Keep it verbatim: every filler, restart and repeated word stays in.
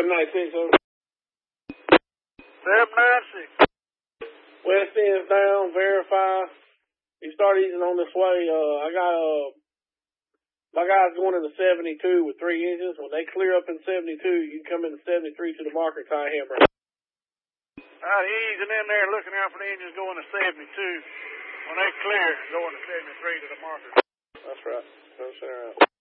seven nine six, over. seven nine six. West end's down, verify. You start easing on this way. Uh, I got, uh, my guy's going into seventy-two with three engines. When they clear up in seventy-two, you come into seventy-three to the marker, tie hammer. All right, easing in there, looking out for the engines going to seventy-two. When they clear, going to seventy-three to the marker. That's right. Go center out.